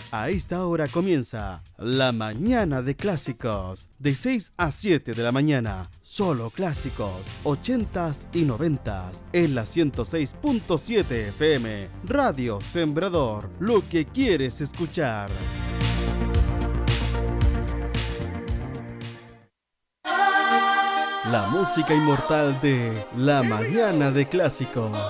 A esta hora comienza La Mañana de Clásicos, de 6 a 7 de la mañana. Solo clásicos, 80s y 90s, en la 106.7 FM. Radio Sembrador, lo que quieres escuchar. La música inmortal de La Mañana de Clásicos.